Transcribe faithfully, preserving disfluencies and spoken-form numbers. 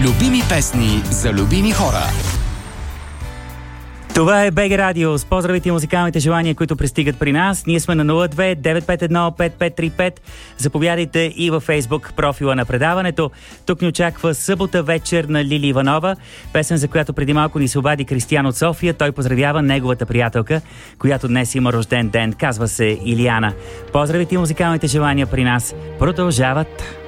Любими песни за любими хора. Това е БГ Радио с поздравите и музикалните желания, които пристигат при нас. Ние сме на нула две девет пет едно пет пет три пет. Заповядайте и във Фейсбук профила на предаването. Тук ни очаква събота вечер на Лили Иванова. Песен, за която преди малко ни се обади Кристиян от София. Той поздравява неговата приятелка, която днес има рожден ден. Казва се Илияна. Поздравите и музикалните желания при нас продължават.